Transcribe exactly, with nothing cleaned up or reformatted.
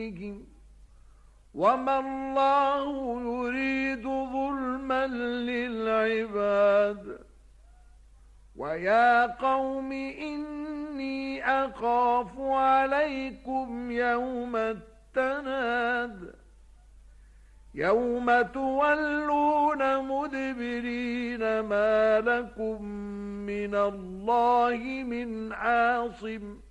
وما الله يريد ظلما للعباد. ويا قوم إني أخاف عليكم يوم التناد يوم تولون مدبرين ما لكم من الله من عاصم